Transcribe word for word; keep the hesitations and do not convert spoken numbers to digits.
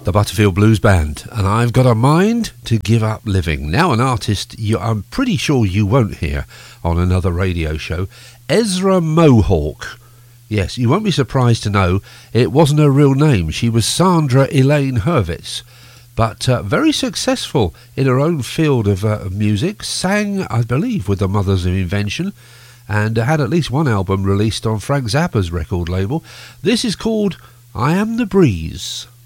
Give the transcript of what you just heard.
the Butterfield Blues Band, and I've got a mind to give up living. Now an artist you, I'm pretty sure you won't hear on another radio show, Ezra Mohawk. Yes, you won't be surprised to know it wasn't her real name. She was Sandra Elaine Hurwitz, but uh, very successful in her own field of, uh, of music, sang, I believe, with the Mothers of Invention, and uh, had at least one album released on Frank Zappa's record label. This is called I Am the Breeze.